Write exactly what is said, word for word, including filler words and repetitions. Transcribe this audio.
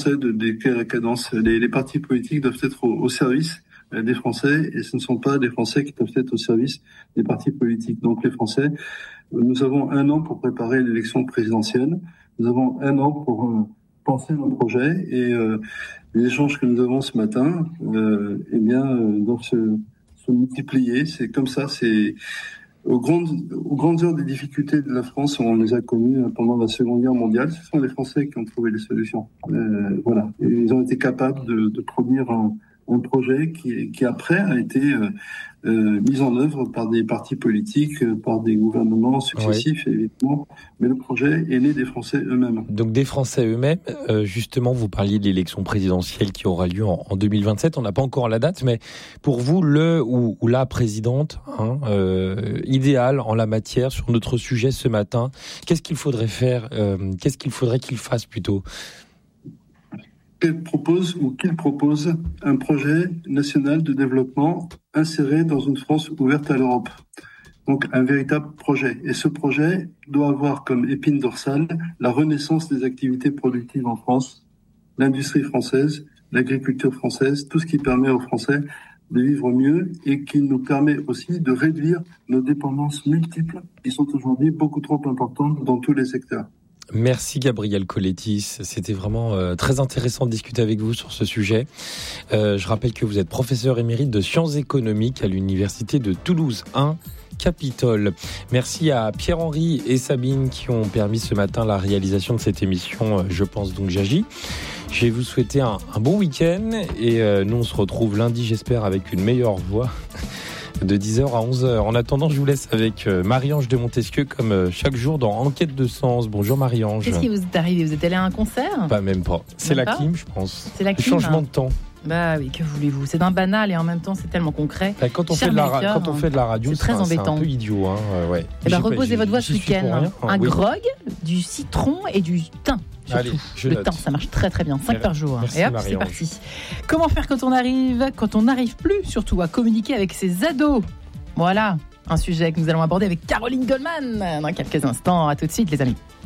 Français de décaler la cadence. Les, les partis politiques doivent être au, au service des Français et ce ne sont pas des Français qui doivent être au service des partis politiques. Donc les Français, nous avons un an pour préparer l'élection présidentielle. Nous avons un an pour euh, penser nos projets et euh, les échanges que nous avons ce matin, euh, eh bien, euh, doivent se, se multiplier. C'est comme ça, c'est aux grandes, aux grandes heures des difficultés de la France, on les a connues pendant la Seconde Guerre mondiale. Ce sont les Français qui ont trouvé les solutions. Euh, voilà, et ils ont été capables de, de produire un, un projet qui, qui après a été euh, euh, mis en œuvre par des partis politiques, par des gouvernements successifs, oui. Évidemment. Mais le projet est né des Français eux-mêmes. Donc des Français eux-mêmes. Euh, justement, vous parliez de l'élection présidentielle qui aura lieu en, en deux mille vingt-sept. On n'a pas encore la date, mais pour vous, le ou, ou la présidente hein, euh, idéale en la matière sur notre sujet ce matin, qu'est-ce qu'il faudrait faire euh, Qu'est-ce qu'il faudrait qu'il fasse plutôt qu'elle propose ou qu'il propose un projet national de développement inséré dans une France ouverte à l'Europe. Donc un véritable projet. Et ce projet doit avoir comme épine dorsale la renaissance des activités productives en France, l'industrie française, l'agriculture française, tout ce qui permet aux Français de vivre mieux et qui nous permet aussi de réduire nos dépendances multiples qui sont aujourd'hui beaucoup trop importantes dans tous les secteurs. Merci Gabriel Collettis, c'était vraiment euh, très intéressant de discuter avec vous sur ce sujet. Euh, je rappelle que vous êtes professeur émérite de sciences économiques à l'université de Toulouse un, Capitole. Merci à Pierre-Henri et Sabine qui ont permis ce matin la réalisation de cette émission, Je pense donc j'agis. Je vais vous souhaiter un, un bon week-end et euh, nous on se retrouve lundi j'espère avec une meilleure voix. De dix heures à onze heures. En attendant, je vous laisse avec Marie-Ange de Montesquieu comme chaque jour dans Enquête de sens. Bonjour Marie-Ange. Qu'est-ce qui vous est arrivé ? Vous êtes allé à un concert ? Pas même pas. C'est même la pas clim, je pense. C'est la clim. Le changement hein. de temps. Bah oui, que voulez-vous ? C'est d'un banal et en même temps c'est tellement concret. Bah, quand, on fait de la ra- quand on fait de la radio, c'est très c'est embêtant. C'est un peu idiot. Hein. Euh, ouais. Et bah, reposez votre voix ce week-end. Hein. Un oui. grog, du citron et du thym. Surtout. Allez, je le note. thym, ça marche très très bien. cinq par jour. Merci, et hop, Marie-Ange. c'est parti. Comment faire quand on arrive, quand on n'arrive plus surtout à communiquer avec ses ados ? Voilà, un sujet que nous allons aborder avec Caroline Goldman dans quelques instants. À tout de suite les amis.